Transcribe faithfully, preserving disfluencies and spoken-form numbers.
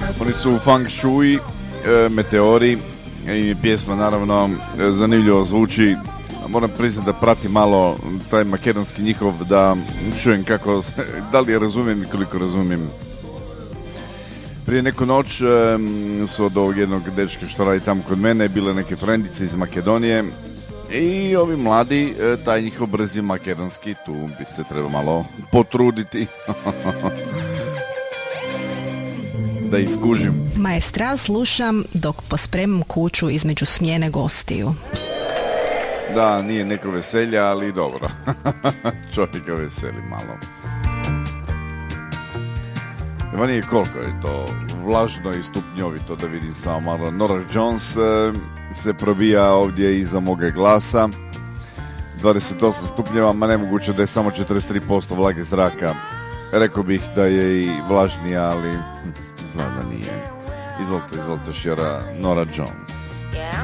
Oni su Feng Shui, e, Meteori i pjesma naravno e, zanimljivo zvuči. Moram priznati da pratim malo taj makedonski njihov, da čujem kako, da li je razumijem i koliko razumijem. Prije neku noć e, su od ovog jednog dečka što radi tamo kod mene bile neke frendice iz Makedonije i ovi mladi, e, taj njihov brzi makedonski, tu bi se treba malo potruditi da iskužim. Maestral slušam dok pospremam kuću između smjene gostiju. Da, nije neko veselja, ali dobro. Čovjeka veseli malo. Vani je koliko je to vlažno i stupnjovito, da vidim samo malo. Norah Jones e, se probija ovdje iza moga glasa. dvadeset osam stupnjeva, ma nemoguće da je samo četrdeset tri posto vlage zraka. Rekao bih da je i vlažnija, ali hm, izgleda nije. Izvolite, izvolite šjera Norah Jones. Yeah,